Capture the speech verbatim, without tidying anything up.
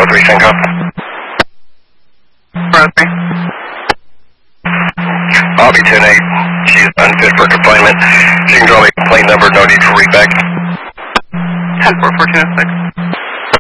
three Synco. Rosemary. Bobby ten eight. She's unfit for confinement. She can draw me a complaint number, no need for readback. ten four four two oh six.